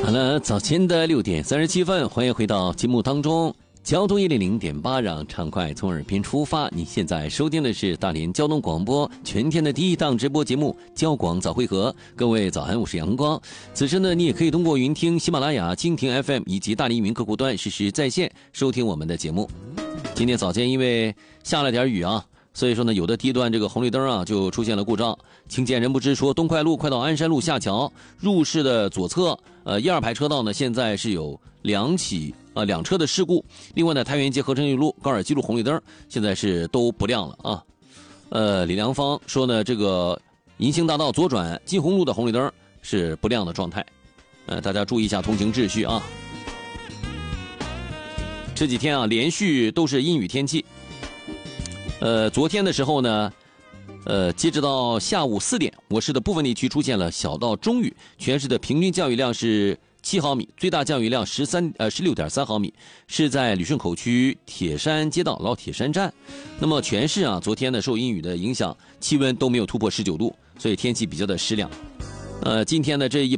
好了，早前的6点37分，欢迎回到节目当中。交通100.8，让畅快从耳边出发。你现在收听的是大连交通广播全天的第一档直播节目《交广早会合》。各位早安，我是阳光。此时呢，你也可以通过云听、喜马拉雅、蜻蜓 FM 以及大连云客户端实时在线收听我们的节目。今天早间因为下了点雨啊，所以说呢，有的地段这个红绿灯啊就出现了故障。请见人不知说，东快路快到鞍山路下桥入市的左侧，1、2排车道呢，现在是有两车的事故。另外呢，太原街合成一路、高尔基路红绿灯现在是都不亮了啊。李良芳说呢，这个银星大道左转金红路的红绿灯是不亮的状态。大家注意一下通行秩序啊。这几天啊，连续都是阴雨天气。昨天的时候呢，截止到下午4点，我市的部分地区出现了小到中雨，全市的平均降雨量是7毫米，最大降雨量16.3毫米，是在旅顺口区铁山街道老铁山站。那么全市啊，昨天呢受阴雨的影响，气温都没有突破19度，所以天气比较的湿凉。今天呢这一